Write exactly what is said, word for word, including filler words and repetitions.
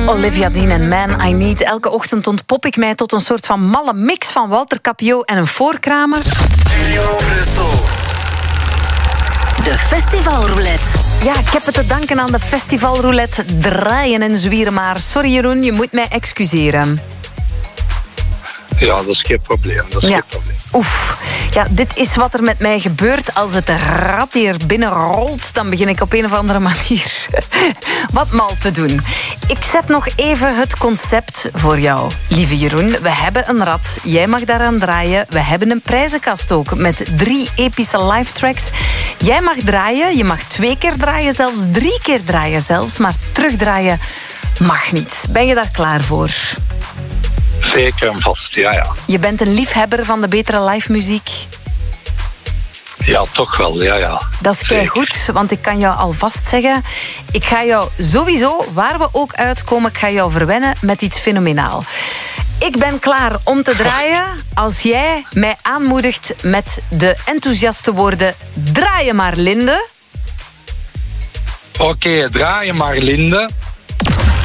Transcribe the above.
Olivia Dean en Man I Need. Elke ochtend ontpop ik mij tot een soort van malle mix van Walter Capio en een voorkramer. Studio Brussel. De festivalroulette. Ja, ik heb het te danken aan de festivalroulette draaien en zwieren maar. Sorry Jeroen, je moet mij excuseren. Ja, dat is geen probleem. Dat is Ja. geen probleem. Oef. Ja, dit is wat er met mij gebeurt als het rad hier binnen rolt. Dan begin ik op een of andere manier wat mal te doen. Ik zet nog even het concept voor jou, lieve Jeroen. We hebben een rad, jij mag daaraan draaien. We hebben een prijzenkast ook met drie epische live tracks. Jij mag draaien, je mag twee keer draaien, zelfs drie keer draaien zelfs. Maar terugdraaien mag niet. Ben je daar klaar voor? Zeker en vast, ja, ja. Je bent een liefhebber van de betere live muziek. Ja, toch wel, ja, ja. Dat is keigoed, want ik kan jou alvast zeggen... ik ga jou sowieso, waar we ook uitkomen... ik ga jou verwennen met iets fenomenaal. Ik ben klaar om te draaien als jij mij aanmoedigt... met de enthousiaste woorden... draaien maar, Linde. Oké, okay, draaien maar, Linde.